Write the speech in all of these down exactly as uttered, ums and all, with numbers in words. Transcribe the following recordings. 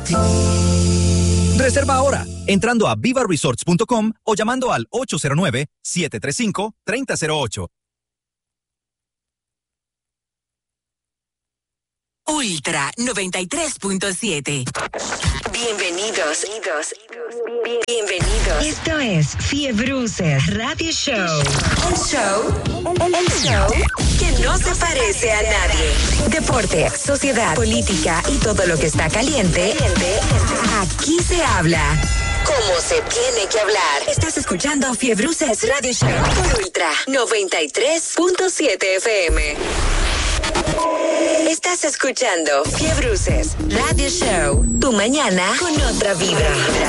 Reserva ahora, entrando a viva resorts punto com o llamando al ocho cero nueve, siete tres cinco, tres cero cero ocho. Ultra noventa y tres punto siete. Bienvenidos. Bienvenidos. Esto es Fiebruces Radio Show. El show, el show que no se parece a nadie. Deporte, sociedad, política y todo lo que está caliente. Aquí se habla como se tiene que hablar. Estás escuchando Fiebruces Radio Show por Ultra noventa y tres punto siete F M. Estás escuchando Fiebruces Radio Show, tu mañana con otra vibra.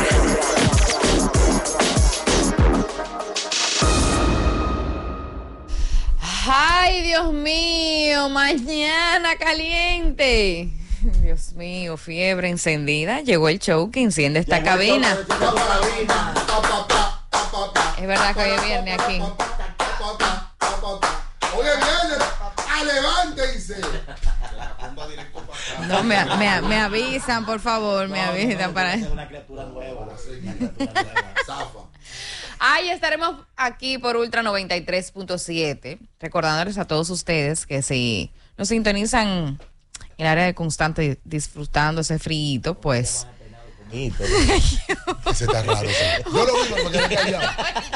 Ay, Dios mío, mañana caliente. Dios mío, fiebre encendida. Llegó el show que enciende esta cabina. Es verdad que hoy es viernes aquí. Hoy es viernes. ¡Levántense! No, me, me, me avisan, por favor, me no, avisan no, no, para... Una criatura nueva, una criatura nueva. Zafa. Ay, estaremos aquí por Ultra noventa y tres punto siete, recordándoles a todos ustedes que si nos sintonizan en el área de Constante disfrutando ese frío, pues... Ese está raro. Yo lo vi porque me callado.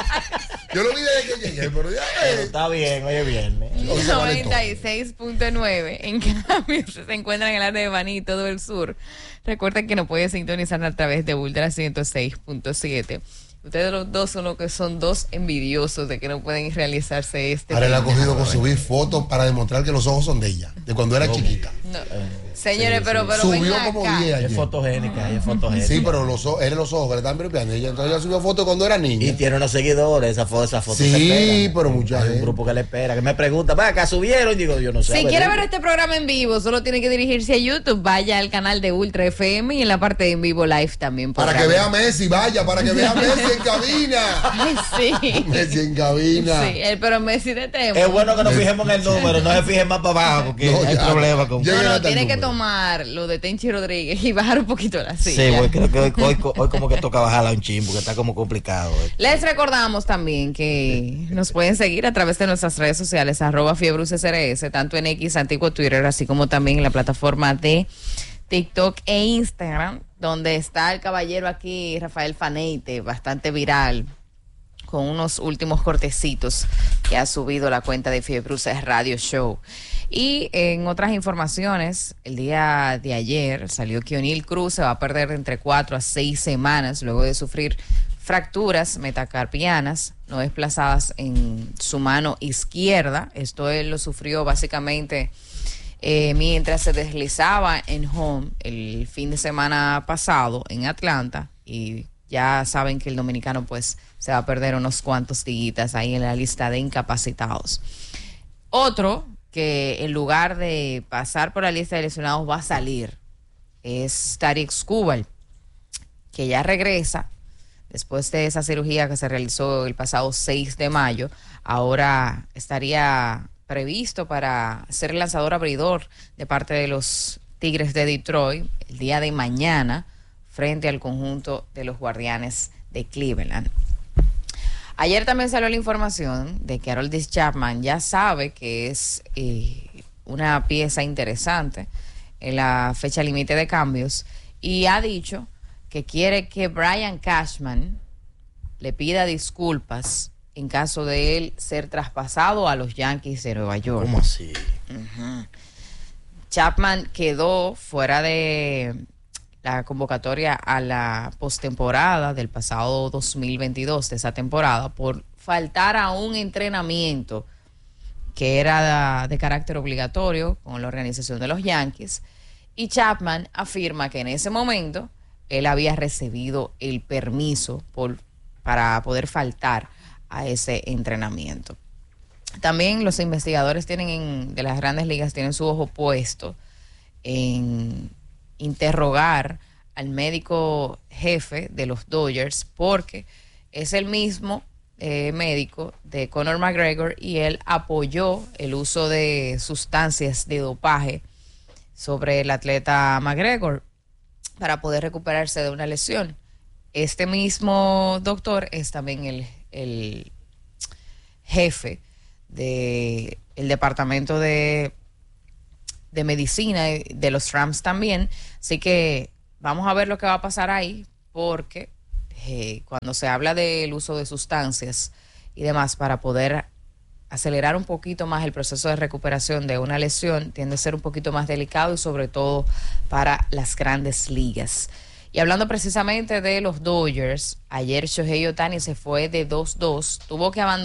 Yo lo vi desde que llegué, pero ya. Pero está bien, hoy es viernes. noventa y seis punto nueve. En cambio, se encuentran en el área de Baní y todo el sur. Recuerden que nos puede sintonizar a través de Ultra ciento seis punto siete. Ustedes los dos son los que son dos envidiosos de que no pueden realizarse este. Ahora él ha cogido con subir fotos para demostrar que los ojos son de ella, de cuando era chiquita. No. Señores, sí, pero, pero subió como diez años. Es fotogénica, ella es fotogénica. Sí, pero los ojos, eran los ojos que le están brillantes. Ella entonces ella subió fotos cuando era niña. Y tiene unos seguidores, esa foto, esa foto. Sí, pero mucha gente. Hay un grupo que le espera, que me pregunta, ¿para acá subieron? Digo, yo no sé. Si quiere ver este programa en vivo, solo tiene que dirigirse a YouTube, vaya al canal de Ultra F M y en la parte de en vivo live también. Para que vea a Messi, vaya, para que vea a Messi en cabina. Ay, sí. Messi en cabina. Sí, el, pero Messi de tema. Es bueno que nos fijemos en el número, no se fijen más para abajo, porque no, hay ya, problema con. No, no, tiene que tomar lo de Tenchi Rodríguez y bajar un poquito la silla. Sí, voy, creo que hoy, hoy, hoy como que toca bajarla un chin, porque está como complicado. Eh. Les recordamos también que nos pueden seguir a través de nuestras redes sociales, arroba fiebrucesrs, tanto en X, antiguo Twitter, así como también en la plataforma de TikTok e Instagram, donde está el caballero aquí, Rafael Faneite, bastante viral, con unos últimos cortecitos que ha subido la cuenta de Fiebruces Radio Show. Y en otras informaciones, el día de ayer salió que O'Neal Cruz se va a perder entre cuatro a seis semanas luego de sufrir fracturas metacarpianas no desplazadas en su mano izquierda. Esto él lo sufrió básicamente eh, mientras se deslizaba en home el fin de semana pasado en Atlanta, y ya saben que el dominicano pues se va a perder unos cuantos días ahí en la lista de incapacitados. Otro que en lugar de pasar por la lista de lesionados va a salir es Tarik Skubal, que ya regresa después de esa cirugía que se realizó el pasado seis de mayo. Ahora estaría previsto para ser el lanzador abridor de parte de los Tigres de Detroit el día de mañana frente al conjunto de los Guardianes de Cleveland. Ayer también salió la información de que Aroldis Chapman ya sabe que es eh, una pieza interesante en la fecha límite de cambios, y ha dicho que quiere que Brian Cashman le pida disculpas en caso de él ser traspasado a los Yankees de Nueva York. ¿Cómo así? Uh-huh. Chapman quedó fuera de la convocatoria a la postemporada del pasado dos mil veintidós, de esa temporada, por faltar a un entrenamiento que era de, de carácter obligatorio con la organización de los Yankees, y Chapman afirma que en ese momento él había recibido el permiso por, para poder faltar a ese entrenamiento. También los investigadores tienen en, de las Grandes Ligas tienen su ojo puesto en interrogar al médico jefe de los Dodgers, porque es el mismo eh, médico de Conor McGregor, y él apoyó el uso de sustancias de dopaje sobre el atleta McGregor. para poder recuperarse de una lesión. Este mismo doctor es también el, el jefe del departamento de, de medicina de los Rams también. Así que vamos a ver lo que va a pasar ahí, porque eh, cuando se habla del uso de sustancias y demás para poder acelerar un poquito más el proceso de recuperación de una lesión, tiende a ser un poquito más delicado y sobre todo para las grandes ligas. Y hablando precisamente de los Dodgers, ayer Shohei Ohtani se fue de dos dos, tuvo que abandonar